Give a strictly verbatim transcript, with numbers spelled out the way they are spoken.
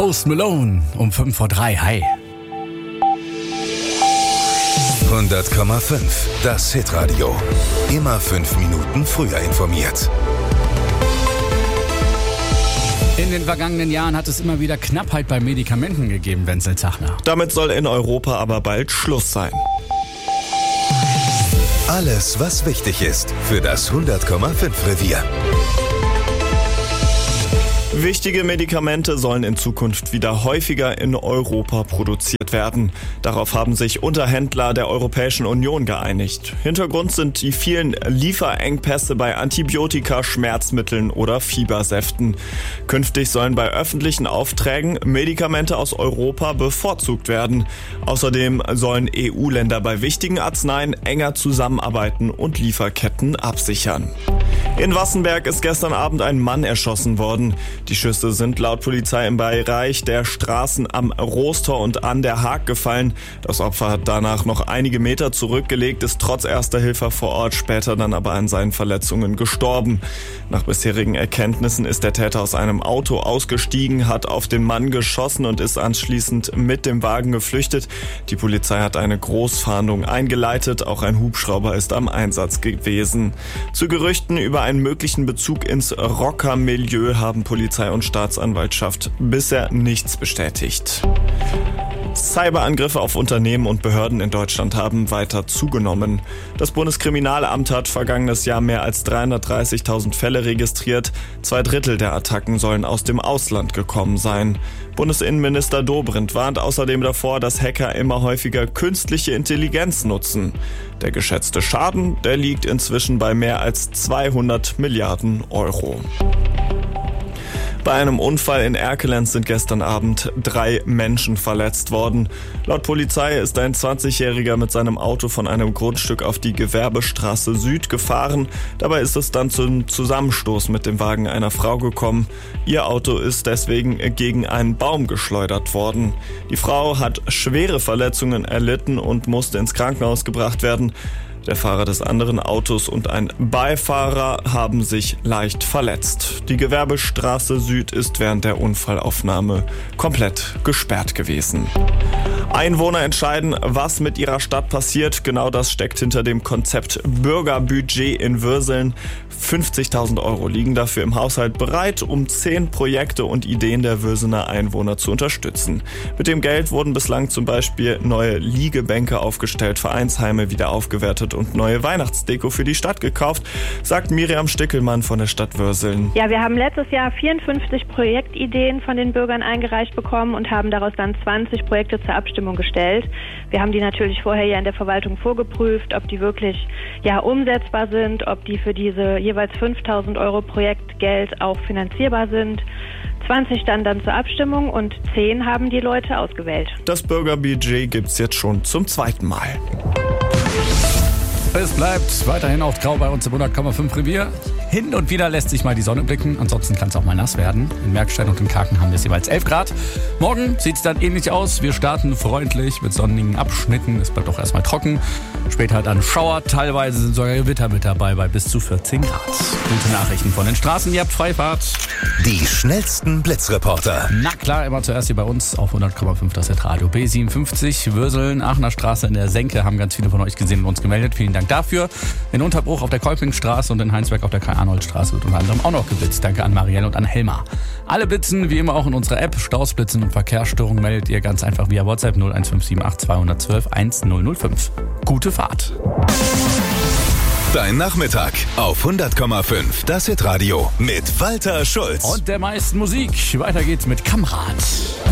Post Malone um fünf vor drei. Hi. hundert Komma fünf, das Hitradio. Immer fünf Minuten früher informiert. In den vergangenen Jahren hat es immer wieder Knappheit bei Medikamenten gegeben, Wenzel Zachner. Damit soll in Europa aber bald Schluss sein. Alles, was wichtig ist für das hundert Komma fünf Revier. Wichtige Medikamente sollen in Zukunft wieder häufiger in Europa produziert werden. Darauf haben sich Unterhändler der Europäischen Union geeinigt. Hintergrund sind die vielen Lieferengpässe bei Antibiotika, Schmerzmitteln oder Fiebersäften. Künftig sollen bei öffentlichen Aufträgen Medikamente aus Europa bevorzugt werden. Außerdem sollen E U-Länder bei wichtigen Arzneien enger zusammenarbeiten und Lieferketten absichern. In Wassenberg ist gestern Abend ein Mann erschossen worden. Die Schüsse sind laut Polizei im Bereich der Straßen am Roostor und an der Haag gefallen. Das Opfer hat danach noch einige Meter zurückgelegt, ist trotz erster Hilfe vor Ort, später dann aber an seinen Verletzungen gestorben. Nach bisherigen Erkenntnissen ist der Täter aus einem Auto ausgestiegen, hat auf den Mann geschossen und ist anschließend mit dem Wagen geflüchtet. Die Polizei hat eine Großfahndung eingeleitet, auch ein Hubschrauber ist am Einsatz gewesen. Zu Gerüchten über einen möglichen Bezug ins Rocker-Milieu haben Polizei und Staatsanwaltschaft bisher nichts bestätigt. Cyberangriffe auf Unternehmen und Behörden in Deutschland haben weiter zugenommen. Das Bundeskriminalamt hat vergangenes Jahr mehr als dreihundertdreißigtausend Fälle registriert. Zwei Drittel der Attacken sollen aus dem Ausland gekommen sein. Bundesinnenminister Dobrindt warnt außerdem davor, dass Hacker immer häufiger künstliche Intelligenz nutzen. Der geschätzte Schaden, der liegt inzwischen bei mehr als zweihundert Milliarden Euro. Bei einem Unfall in Erkelenz sind gestern Abend drei Menschen verletzt worden. Laut Polizei ist ein zwanzigjähriger mit seinem Auto von einem Grundstück auf die Gewerbestraße Süd gefahren. Dabei ist es dann zum Zusammenstoß mit dem Wagen einer Frau gekommen. Ihr Auto ist deswegen gegen einen Baum geschleudert worden. Die Frau hat schwere Verletzungen erlitten und musste ins Krankenhaus gebracht werden. Der Fahrer des anderen Autos und ein Beifahrer haben sich leicht verletzt. Die Gewerbestraße Süd ist während der Unfallaufnahme komplett gesperrt gewesen. Einwohner entscheiden, was mit ihrer Stadt passiert. Genau das steckt hinter dem Konzept Bürgerbudget in Würseln. fünfzigtausend Euro liegen dafür im Haushalt bereit, um zehn Projekte und Ideen der Würsener Einwohner zu unterstützen. Mit dem Geld wurden bislang zum Beispiel neue Liegebänke aufgestellt, Vereinsheime wieder aufgewertet und neue Weihnachtsdeko für die Stadt gekauft, sagt Miriam Stickelmann von der Stadt Würseln. Ja, wir haben letztes Jahr vierundfünfzig Projektideen von den Bürgern eingereicht bekommen und haben daraus dann zwanzig Projekte zur Abstimmung gestellt. Wir haben die natürlich vorher ja in der Verwaltung vorgeprüft, ob die wirklich ja umsetzbar sind, ob die für diese jeweils fünftausend Euro Projektgeld auch finanzierbar sind. zwanzig standen dann zur Abstimmung und zehn haben die Leute ausgewählt. Das Bürgerbudget gibt's jetzt schon zum zweiten Mal. Es bleibt weiterhin auch grau bei uns im hundert Komma fünf Revier. Hin und wieder lässt sich mal die Sonne blicken, ansonsten kann es auch mal nass werden. In Merkstein und in Kaken haben wir es jeweils elf Grad. Morgen sieht es dann ähnlich aus. Wir starten freundlich mit sonnigen Abschnitten. Es bleibt auch erstmal trocken. Später dann Schauer, teilweise sind sogar Gewitter mit dabei bei bis zu vierzehn Grad. Gute Nachrichten von den Straßen, ihr habt Freifahrt. Die schnellsten Blitzreporter. Na klar, immer zuerst hier bei uns auf hundert Komma fünf das Radio. B siebenundfünfzig, Würseln, Aachener Straße in der Senke, haben ganz viele von euch gesehen und uns gemeldet. Vielen Dank dafür. In Unterbruch auf der Kolpingstraße und in Heinsberg auf der Kai-Arnold-Straße wird unter anderem auch noch geblitzt. Danke an Marielle und an Helma. Alle blitzen, wie immer auch in unserer App. Staus, Blitzen und Verkehrsstörungen meldet ihr ganz einfach via WhatsApp null eins fünf sieben acht zwei eins zwei eins null null fünf. Gute Fahrt. Dein Nachmittag auf hundert Komma fünf, das Hitradio mit Walter Schulz. Und der meisten Musik. Weiter geht's mit Kamrat.